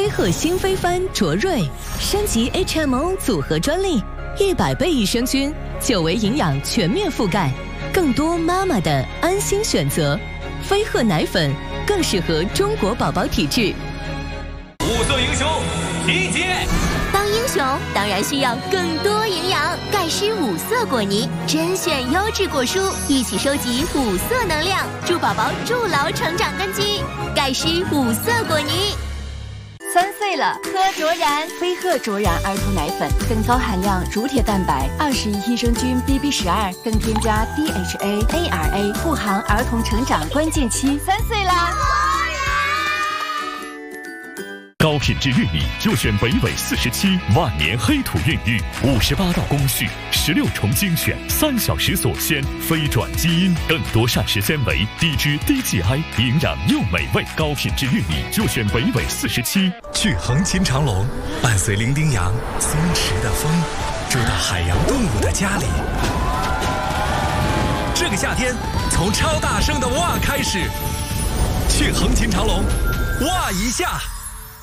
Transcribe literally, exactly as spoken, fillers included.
飞鹤新飞帆卓瑞，升级 H M O 组合专利，一百倍益生菌，久维营养全面覆盖，更多妈妈的安心选择。飞鹤奶粉更适合中国宝宝体质。 五色英雄集结。 当英雄当然需要更多营养，钙湿五色果泥，甄选优质果蔬，一起收集五色能量，助宝宝筑牢成长根基。钙湿五色果泥。 三岁了，喝卓然飞鹤卓然儿童奶粉，更高含量乳铁蛋白、二十一益生菌 B B 十二，更添加 D H A A R A， 护航儿童成长关键期。三岁啦！ 高品质玉米就选北纬四十七万年黑土孕育，五十八道工序，十六重精选，三小时锁鲜，非转基因，更多膳食纤维，低脂低 G I， 营养又美味。高品质玉米就选北纬四十七。 去横琴长隆，伴随伶仃洋松弛的风，住到海洋动物的家里。这个夏天，从超大声的哇开始，去横琴长隆，哇一下。